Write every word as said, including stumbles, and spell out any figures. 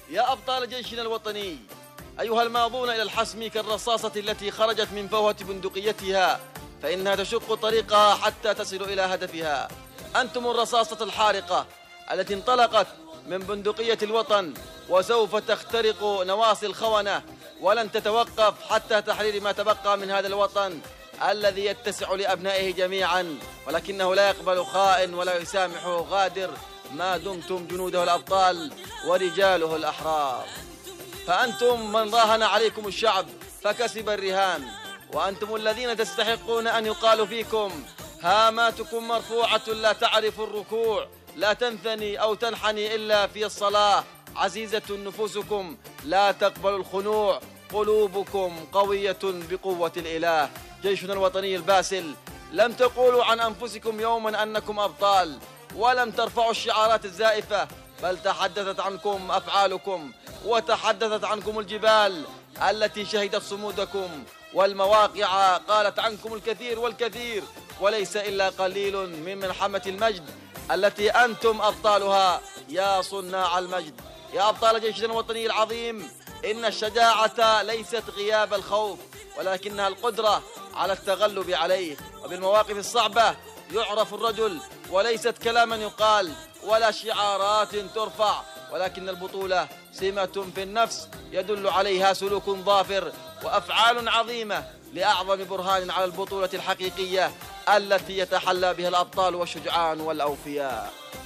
يا أبطال جيشنا الوطني، أيها الماضون إلى الحسم كالرصاصة التي خرجت من فوهة بندقيتها، فإنها تشق طريقها حتى تصل إلى هدفها. أنتم الرصاصة الحارقة التي انطلقت من بندقية الوطن، وسوف تخترق نواصي الخونة، ولن تتوقف حتى تحرير ما تبقى من هذا الوطن الذي يتسع لأبنائه جميعا، ولكنه لا يقبل خائن ولا يسامح غادر ما دمتم جنوده الأبطال ورجاله الأحرار. فأنتم من راهن عليكم الشعب فكسب الرهان، وأنتم الذين تستحقون أن يقال فيكم هاماتكم مرفوعة لا تعرف الركوع، لا تنثني أو تنحني إلا في الصلاة، عزيزة نفوسكم لا تقبل الخنوع، قلوبكم قوية بقوة الإله. جيشنا الوطني الباسل، لم تقولوا عن أنفسكم يوما أنكم أبطال، ولم ترفعوا الشعارات الزائفة، بل تحدثت عنكم أفعالكم، وتحدثت عنكم الجبال التي شهدت صمودكم، والمواقع قالت عنكم الكثير والكثير، وليس إلا قليل من ملحمة المجد التي أنتم أبطالها يا صناع المجد. يا أبطال جيشنا الوطني العظيم، إن الشجاعة ليست غياب الخوف، ولكنها القدرة على التغلب عليه، وبالمواقف الصعبة يعرف الرجل، وليست كلاما يقال ولا شعارات ترفع، ولكن البطولة سمة في النفس يدل عليها سلوك ظافر وأفعال عظيمة لأعظم برهان على البطولة الحقيقية التي يتحلى بها الأبطال والشجعان والأوفياء.